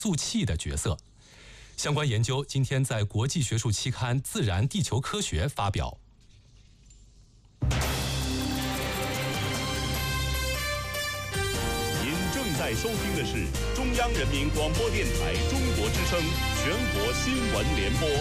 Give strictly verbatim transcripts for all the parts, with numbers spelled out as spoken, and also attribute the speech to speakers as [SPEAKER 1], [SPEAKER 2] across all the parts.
[SPEAKER 1] 速器的角色。相关研究今天在国际学术期刊《自然地球科学》发表。
[SPEAKER 2] 您正在收听的是中央人民广播电台中国之声全国新闻联播。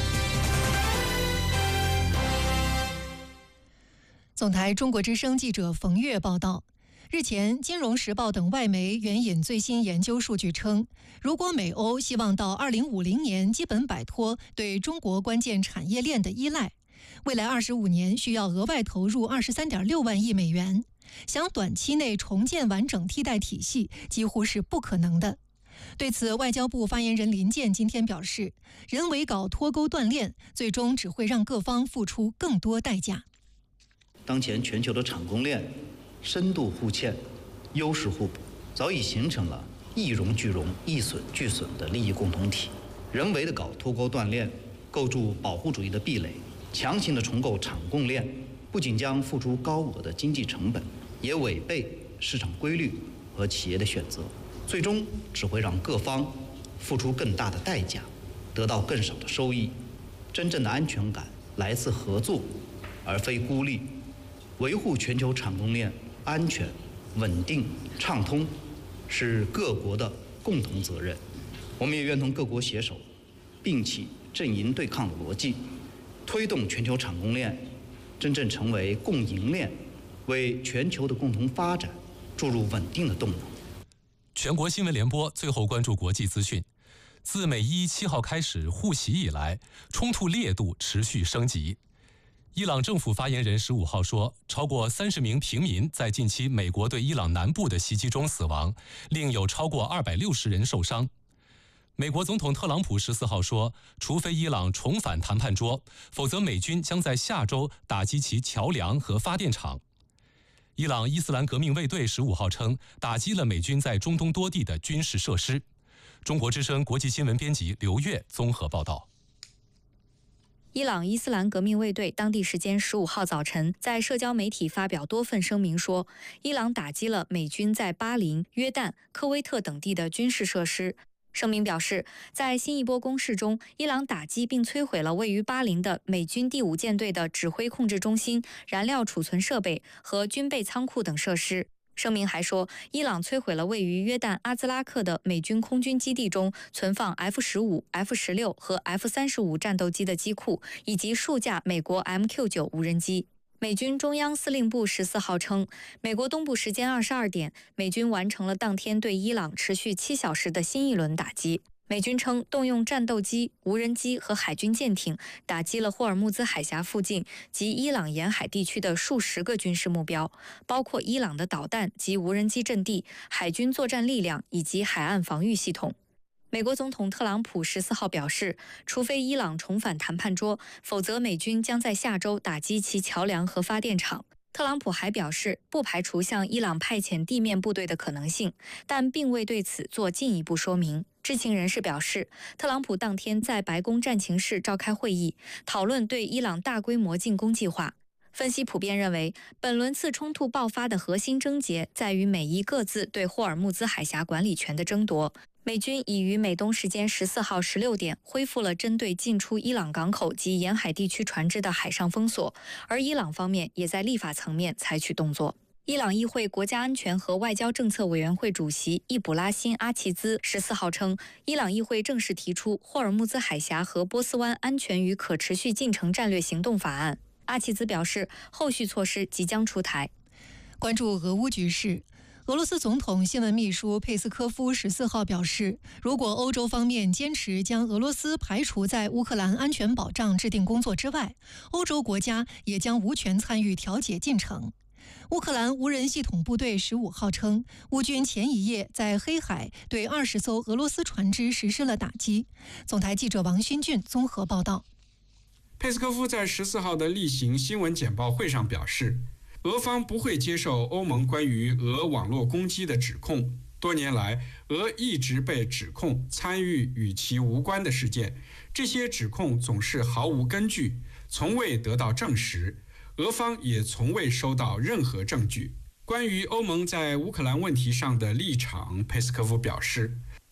[SPEAKER 3] 总台中国之声记者冯月报道，日前，《金融时报》等外媒援引最新研究数据称，如果美欧希望到二零五零年基本摆脱对中国关键产业链的依赖，未来二十五年需要额外投入二十三点六万亿美元，想短期内重建完整替代体系几乎是不可能的。对此，外交部发言人林健今天表示，人为搞脱钩断链，最终只会让各方付出更多代价。
[SPEAKER 4] 当前全球的产供链深度互嵌、优势互补，早已形成了一荣俱荣、一损俱损的利益共同体。人为的搞脱钩断链，构筑保护主义的壁垒，强行的重构产供链，不仅将付出高额的经济成本，也违背市场规律和企业的选择，最终只会让各方付出更大的代价，得到更少的收益。真正的安全感来自合作，而非孤立。维护全球产供链安全、稳定、畅通，是各国的共同责任。我们也愿同各国携手，摒弃阵营对抗的逻辑，推动全球产供链真正成为共赢链，为全球的共同发展注入稳定的动能。
[SPEAKER 1] 全国新闻联播最后关注国际资讯。自美伊七号开始互袭以来，冲突烈度持续升级。伊朗政府发言人十五号说，超过三十名平民在近期美国对伊朗南部的袭击中死亡，另有超过二百六十人受伤。美国总统特朗普十四号说，除非伊朗重返谈判桌，否则美军将在下周打击其桥梁和发电厂。伊朗伊斯兰革命卫队十五号称，打击了美军在中东多地的军事设施。中国之声国际新闻编辑刘越综合报道。
[SPEAKER 5] 伊朗伊斯兰革命卫队当地时间十五号早晨在社交媒体发表多份声明说，伊朗打击了美军在巴林、约旦、科威特等地的军事设施。声明表示，在新一波攻势中，伊朗打击并摧毁了位于巴林的美军第五舰队的指挥控制中心、燃料储存设备和军备仓库等设施。声明还说，伊朗摧毁了位于约旦阿兹拉克的美军空军基地中存放 F 十五、F 十六 和 F 三十五战斗机的机库，以及数架美国 M Q 九 无人机。美军中央司令部十四号称，美国东部时间二十二点，美军完成了当天对伊朗持续七小时的新一轮打击。美军称，动用战斗机、无人机和海军舰艇打击了霍尔木兹海峡附近及伊朗沿海地区的数十个军事目标，包括伊朗的导弹及无人机阵地、海军作战力量以及海岸防御系统。美国总统特朗普十四号表示，除非伊朗重返谈判桌，否则美军将在下周打击其桥梁和发电厂。特朗普还表示，不排除向伊朗派遣地面部队的可能性，但并未对此做进一步说明。知情人士表示，特朗普当天在白宫战情室召开会议，讨论对伊朗大规模进攻计划。分析普遍认为，本轮次冲突爆发的核心症结在于美伊各自对霍尔木兹海峡管理权的争夺。美军已于美东时间十四号十六点恢复了针对进出伊朗港口及沿海地区船只的海上封锁，而伊朗方面也在立法层面采取动作。伊朗议会国家安全和外交政策委员会主席易卜拉欣·阿齐兹十四号称，伊朗议会正式提出霍尔木兹海峡和波斯湾安全与可持续进程战略行动法案。阿齐兹表示，后续措施即将出台。
[SPEAKER 3] 关注俄乌局势。俄罗斯总统新闻秘书佩斯科夫十四号表示，如果欧洲方面坚持将俄罗斯排除在乌克兰安全保障制定工作之外，欧洲国家也将无权参与调解进程。乌克兰无人系统部队十五号称，乌军前一夜在黑海对二十艘俄罗斯船只实施了打击。总台记者王勋俊综合报道。
[SPEAKER 6] 佩斯科夫在十四号的例行新闻简报会上表示，俄方不会接受欧盟关于俄网络攻击的指控。多年来，俄一直被指控参与与其无关的事件，这些指控总是毫无根据，从未得到证实。俄方也从未收到任何证据。关于欧盟在乌克兰问题上的立场，佩斯科夫表示，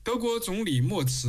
[SPEAKER 6] 德国总理默茨